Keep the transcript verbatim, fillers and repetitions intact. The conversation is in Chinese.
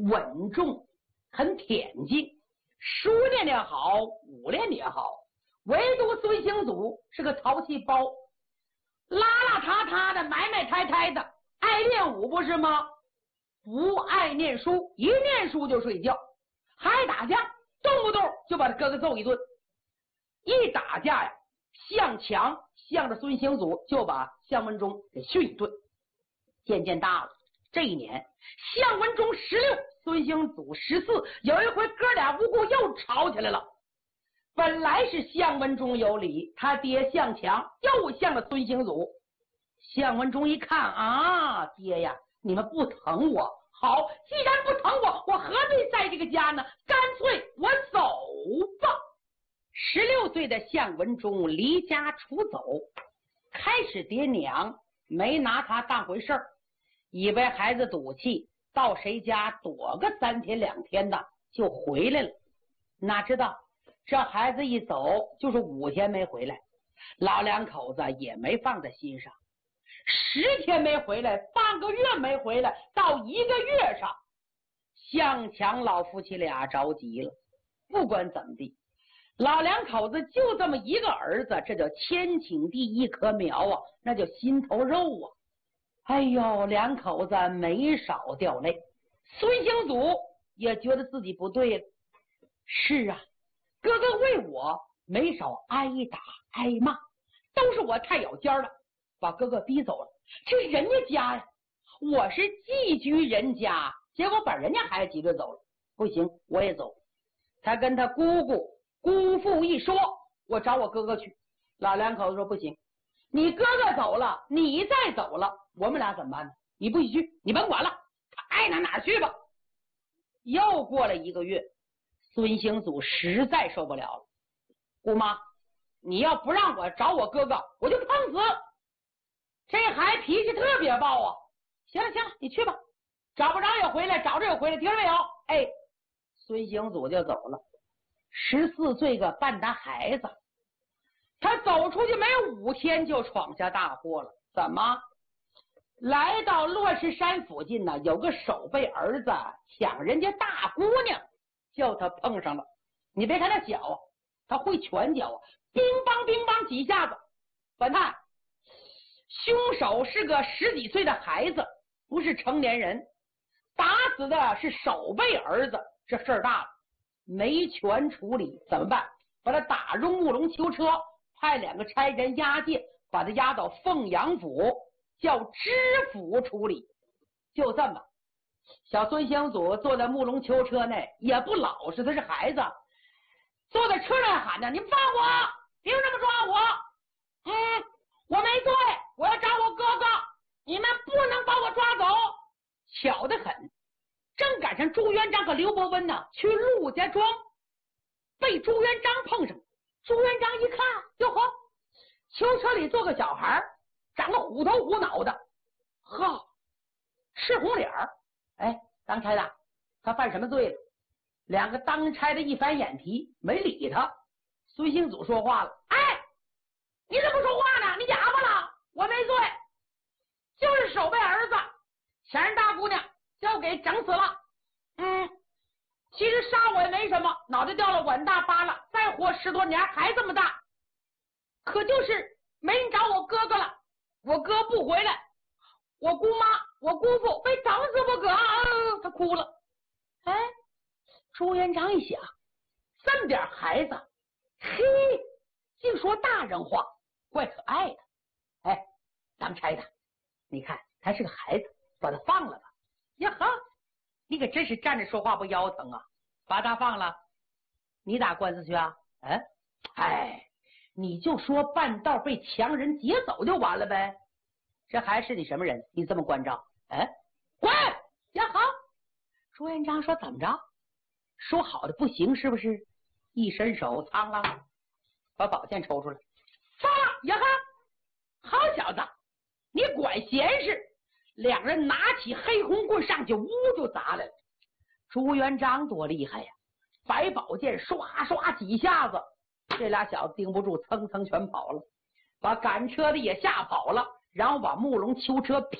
稳重，很恬静，书念得好，武练得也好，唯独孙兴祖是个淘气包，邋邋遢遢的，埋埋汰汰的，爱练武不是吗？不爱念书，一念书就睡觉，还爱打架，动不动就把他哥哥揍一顿。一打架呀，向强向着孙兴祖就把向文忠给训一顿。渐渐大了，这一年向文忠十六，孙兴祖十四，有一回哥俩无故又吵起来了。本来是向文忠有理，他爹向强又向了孙兴祖。向文忠一看啊，爹呀，你们不疼我，好，既然不疼我，我何必在这个家呢？干脆我走吧。十六岁的向文忠离家出走，开始爹娘没拿他当回事儿，以为孩子赌气，到谁家躲个三天两天的就回来了。哪知道这孩子一走就是五天没回来，老两口子也没放在心上。十天没回来，半个月没回来，到一个月上，向强老夫妻俩着急了。不管怎么地，老两口子就这么一个儿子，这叫千顷地一棵苗啊，那叫心头肉啊。哎呦，两口子没少掉泪。孙兴祖也觉得自己不对了。是啊，哥哥为我没少挨打挨骂，都是我太咬尖了，把哥哥逼走了。这是人家家呀，我是寄居人家，结果把人家孩子挤兑走了。不行，我也走。他跟他姑姑姑父一说，我找我哥哥去。老两口子说不行，你哥哥走了，你再走了，我们俩怎么办呢？你不许去，你甭管了，他爱哪哪去吧。又过了一个月，孙兴祖实在受不了了。姑妈，你要不让我找我哥哥，我就碰死。这孩脾气特别暴啊。行了行了，你去吧，找不着也回来，找着也回来，听着没有？哎，孙兴祖就走了。十四岁个半大孩子，他走出去没有五天就闯下大祸了。怎么？来到洛氏山附近呢，有个守备儿子抢人家大姑娘，叫他碰上了。你别看他小啊，他会拳脚啊，乒乓乒乓几下子。本探，凶手是个十几岁的孩子，不是成年人，打死的是守备儿子，这事儿大了，没权处理怎么办？把他打入木龙囚车，派两个差人押解，把他押到凤阳府，叫知府处理。就这么，小孙兴祖坐在木龙囚车内，也不老实，他是孩子，坐在车上喊着：“你放我！凭什么抓我？嗯，我没罪，我要找我哥哥，你们不能把我抓走。”巧得很，正赶上朱元璋和刘伯温呢去陆家庄，被朱元璋碰上。朱元璋一看，哟呵，囚车里坐个小孩，长得虎头虎脑的，呵，赤红脸儿。哎，当差的，他犯什么罪了？两个当差的一翻眼皮，没理他。孙兴祖说话了：“哎，你怎么不说话呢？你哑巴了？我没罪，就是守备儿子抢人大姑娘，就给整死了。嗯，其实杀我也没什么，脑袋掉了碗大疤了，再活十多年还这么大。可就是没人找我哥哥了，我哥不回来，我姑妈我姑父非整死不可。”啊，他哭了。哎，朱元璋一想，这么点孩子，嘿，净说大人话，怪可爱的。哎，当差的，你看他是个孩子，把他放了吧。呀哈，你可真是站着说话不腰疼啊！把他放了，你打官司去啊？嗯，哎，你就说半道被强人劫走就完了呗。这还是你什么人？你这么关照？嗯，滚！呀哈，朱元璋说怎么着？说好的不行是不是？一伸手，苍啷，把宝剑抽出来，放了！呀哈，好小子，你管闲事！两人拿起黑红棍上去，呜就砸来了。朱元璋多厉害呀，白宝剑刷刷几下子，这俩小子盯不住，蹭蹭全跑了，把赶车的也吓跑了，然后把木龙囚车